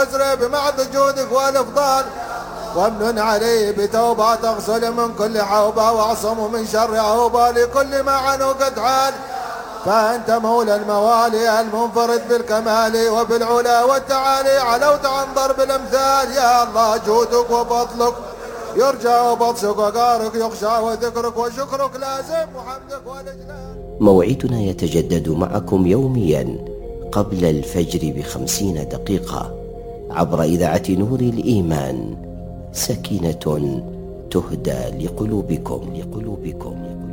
وأسري بمعد جودك والإفضال، وامن عليه بتوبة تغسل من كل حوبة، واعصم من شر عوبة لكل ما عنه قد حال. فأنت مولى الموالي المنفرد بالكمال وبالعلا والتعالي، علوت عن ضرب الأمثال. يا الله جودك وفضلك يرجى وبطشك وقارك يخشى، وذكرك وشكرك لازم وحمدك والإجلال. موعدنا يتجدد معكم يوميا قبل الفجر ب50 دقيقة عبر إذاعة نور الإيمان. سكينة تهدى لقلوبكم.